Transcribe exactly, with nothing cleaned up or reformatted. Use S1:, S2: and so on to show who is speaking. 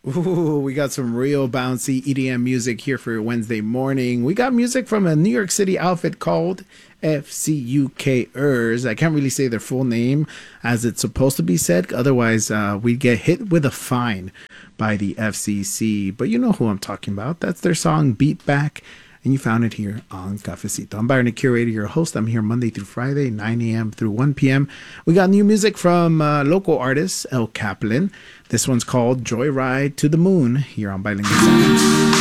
S1: Ooh, we got some real bouncy E D M music here for your Wednesday morning. We got music from a New York City outfit called F C U K ers. I can't really say their full name as it's supposed to be said. Otherwise, uh, we get hit with a fine by the F C C. But you know who I'm talking about. That's their song Beat Back. And you found it here on Cafecito. I'm Byron, the curator, your host. I'm here Monday through Friday, nine a.m. through one p.m. We got new music from uh, local artist El Kaplan. This one's called Joyride to the Moon here on Bilingual Sound.